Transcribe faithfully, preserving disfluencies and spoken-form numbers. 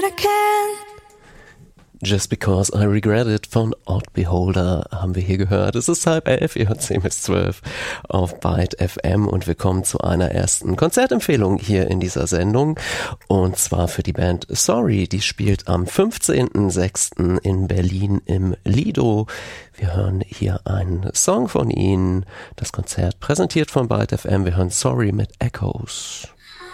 I can. Just Because I Regret It von Odd Beholder haben wir hier gehört. Es ist halb elf, ihr hört zehn bis zwölf auf Byte F M und wir kommen zu einer ersten Konzertempfehlung hier in dieser Sendung und zwar für die Band Sorry. Die spielt am fünfzehnten sechsten in Berlin im Lido. Wir hören hier einen Song von ihnen. Das Konzert präsentiert von Byte F M. Wir hören Sorry mit Echoes.